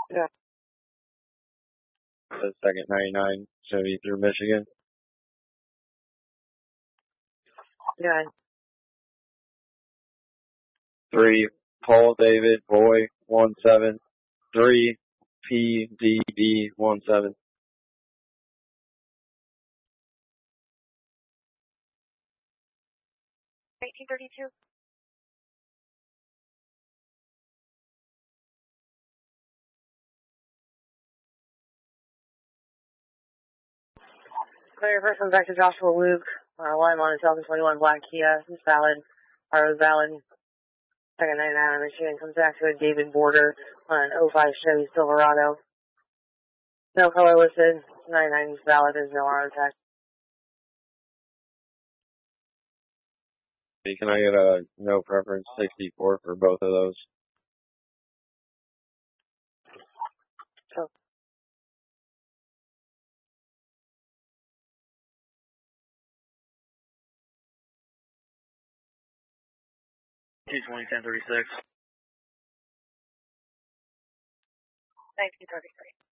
Yeah. The second 99 Chevy through Michigan. Yeah. 3 Paul David Boy 173 PDD 17. 1832. Clear, first one back to Joshua Luke. Lime on a 2021 black Kia. It's valid. Or valid. Second 99 on Michigan. Comes back to a David Border on an 05 Chevy Silverado. No color listed. 99 is valid. There's no auto tag. Can I get a no preference 64 for both of those? So. $220,1036. 1933.